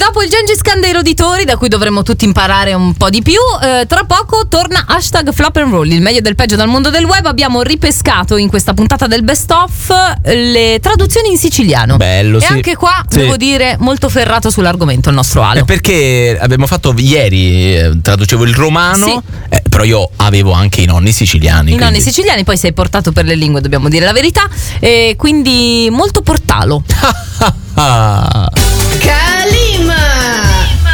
Dopo il Gengis Khan dei roditori, da cui dovremmo tutti imparare un po' di più, tra poco torna hashtag Flop and Roll, il meglio del peggio dal mondo del web. Abbiamo ripescato in questa puntata del best of le traduzioni in siciliano. Bello, e sì. anche qua Sì. devo dire molto ferrato sull'argomento il nostro Ale. Perché abbiamo fatto ieri, traducevo il romano, Sì. però io avevo anche i nonni siciliani. I nonni siciliani, poi sei portato per le lingue, dobbiamo dire la verità, e quindi molto portalo. Ah.